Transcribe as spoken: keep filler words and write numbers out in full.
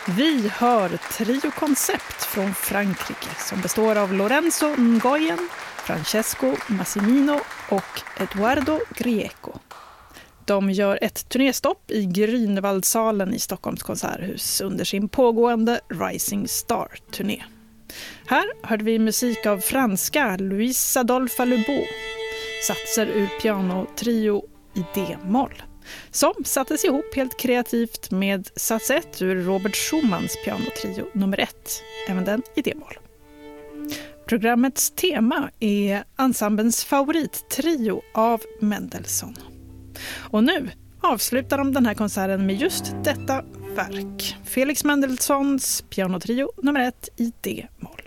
Vi hör Trio Concept från Frankrike som består av Lorenzo Ngoyen, Francesco Massimino och Eduardo Grieco. De gör ett turnéstopp i Grünewaldsalen i Stockholms konserthus under sin pågående Rising Star-turné. Här hörde vi musik av franska Louis Adolphe Lubeau, satser ur pianotrio i D-moll, som sattes ihop helt kreativt med sats ett ur Robert Schumans pianotrio nummer ett, även den i D-moll. Programmets tema är ensemblens favorittrio av Mendelssohn. Och nu avslutar de den här konserten med just detta verk, Felix Mendelssohns pianotrio nummer ett i D-moll.